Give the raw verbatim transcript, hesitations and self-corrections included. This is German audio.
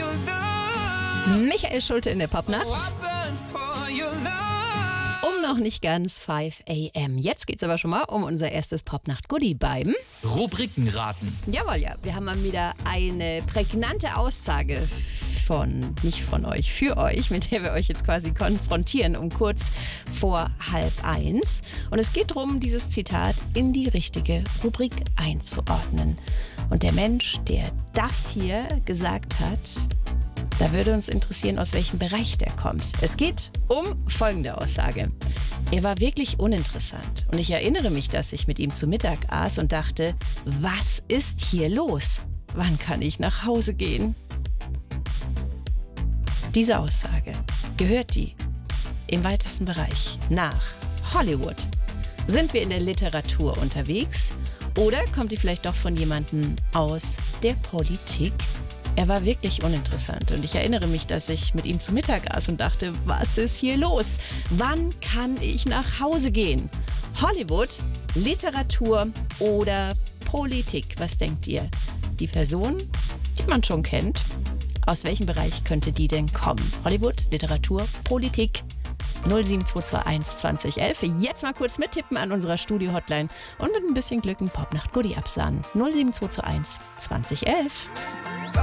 Michael Schulte in der Popnacht. Um noch nicht ganz fünf a m. Jetzt geht's aber schon mal um unser erstes Popnacht-Goodie beim Rubrikenraten. Jawohl, ja. Wir haben mal wieder eine prägnante Aussage von, nicht von euch, für euch, mit der wir euch jetzt quasi konfrontieren um kurz vor halb eins. Und es geht darum, dieses Zitat in die richtige Rubrik einzuordnen. Und der Mensch, der das hier gesagt hat, da würde uns interessieren, aus welchem Bereich der kommt. Es geht um folgende Aussage. Er war wirklich uninteressant. Und ich erinnere mich, dass ich mit ihm zu Mittag aß und dachte, was ist hier los? Wann kann ich nach Hause gehen? Diese Aussage, gehört die im weitesten Bereich nach Hollywood? Sind wir in der Literatur unterwegs? Oder kommt die vielleicht doch von jemandem aus der Politik? Er war wirklich uninteressant und ich erinnere mich, dass ich mit ihm zu Mittag aß und dachte, was ist hier los? Wann kann ich nach Hause gehen? Hollywood, Literatur oder Politik? Was denkt ihr? Die Person, die man schon kennt, aus welchem Bereich könnte die denn kommen? Hollywood, Literatur, Politik? null sieben zwei zwei eins zwanzig elf. Jetzt mal kurz mittippen an unserer Studio-Hotline und mit ein bisschen Glück ein Popnacht-Goodie absahnen. null sieben zwei zwei eins zwanzig elf.